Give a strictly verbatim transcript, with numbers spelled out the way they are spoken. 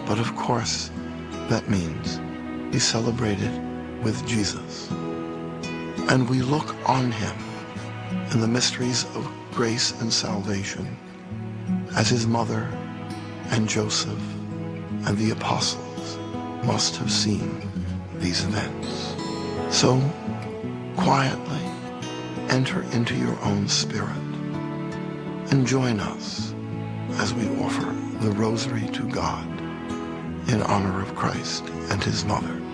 But of course, that means we celebrate it with Jesus. And we look on him in the mysteries of grace and salvation as his mother and Joseph and the apostles must have seen these events. So, quietly enter into your own spirit and join us as we offer the rosary to God in honor of Christ and his mother.